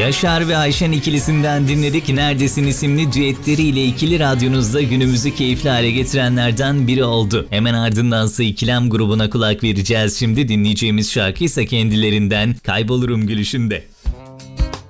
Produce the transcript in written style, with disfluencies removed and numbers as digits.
Yaşar ve Ayşen ikilisinden dinledik. Neredesin isimli düetleriyle ikili radyonuzda günümüzü keyifli hale getirenlerden biri oldu. Hemen ardındansa İkilem grubuna kulak vereceğiz şimdi. Dinleyeceğimiz şarkı ise kendilerinden Kaybolurum Gülüşünde.